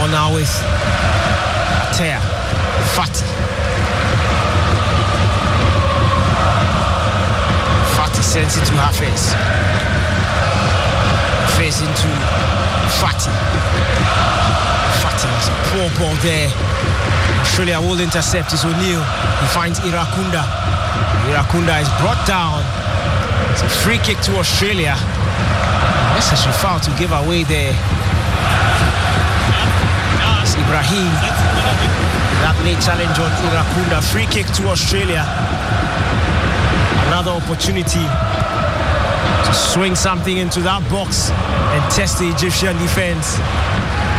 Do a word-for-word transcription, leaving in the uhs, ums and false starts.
ball now with Atea Fati. Fati sends it to Hafez. Hafez into Fati. Fati has a poor ball there. Australia will intercept. Is O'Neill. He finds Irakunda. Irakunda is brought down. It's a free kick to Australia. Necessary foul to give away there. It's Ibrahim. That late challenge on Irakunda. Free kick to Australia. Another opportunity to swing something into that box and test the Egyptian defense.